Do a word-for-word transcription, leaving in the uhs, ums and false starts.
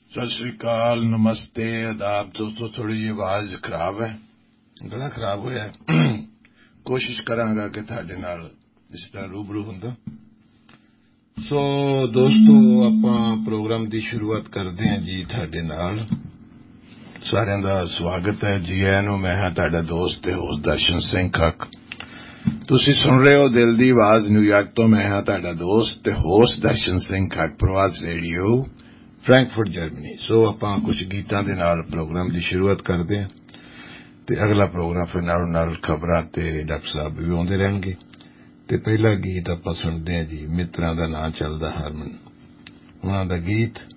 सत श्री अकाल, नमस्ते, आदाब। दोस्तों थोड़ी जी आवाज खराब है, गला खराब होया है। कोशिश करांगा कि ਤੁਹਾਡੇ ਨਾਲ इस तरह रूबरू ਹੁੰਦਾ। सो दोस्तों ਆਪਾਂ प्रोग्राम ਦੀ ਸ਼ੁਰੂਆਤ ਕਰਦੇ ਹਾਂ ਜੀ। ਤੁਹਾਡੇ ਨਾਲ ਸਾਰਿਆਂ ਦਾ ਸਵਾਗਤ ਹੈ ਜੀ। ਆਇਆਂ ਨੂੰ। ਮੈਂ ਹਾਂ ਤੁਹਾਡਾ ਦੋਸਤ ਤੇ ਹੋਸਟ ਦਰਸ਼ਨ ਸਿੰਘ ਖੱਕ। ਤੁਸੀਂ ਸੁਣ ਰਹੇ ਹੋ ਦਿਲ ਦੀ ਆਵਾਜ਼ ਨਿਊਯਾਰਕ ਤੋਂ। ਮੈਂ ਹਾਂ ਤੁਹਾਡਾ ਦੋਸਤ ਤੇ ਹੋਸਟ ਦਰਸ਼ਨ ਸਿੰਘ ਖੱਕ, ਪ੍ਰਵਾਸ ਰੇਡੀਓ, ਫਰੈਂਕਫਰਟ, ਜਰਮਨੀ। ਸੋ ਆਪਾਂ ਕੁਝ ਗੀਤਾਂ ਦੇ ਨਾਲ ਪ੍ਰੋਗਰਾਮ ਦੀ ਸ਼ੁਰੂਆਤ ਕਰਦੇ ਹਾਂ ਤੇ ਅਗਲਾ ਪ੍ਰੋਗਰਾਮ ਫਿਰ ਨਾਲੋਂ ਨਾਲ ਖਬਰਾਂ ਤੇ ਡਾਕਟਰ ਸਾਹਿਬ ਵੀ ਆਉਂਦੇ ਰਹਿਣਗੇ। ਤੇ ਪਹਿਲਾ ਗੀਤ ਆਪਾਂ ਸੁਣਦੇ ਹਾਂ ਜੀ, ਮਿੱਤਰਾਂ ਦਾ ਨਾਂ ਚੱਲਦਾ ਹਰਮਨ। ਉਹਨਾਂ ਦਾ ਗੀਤ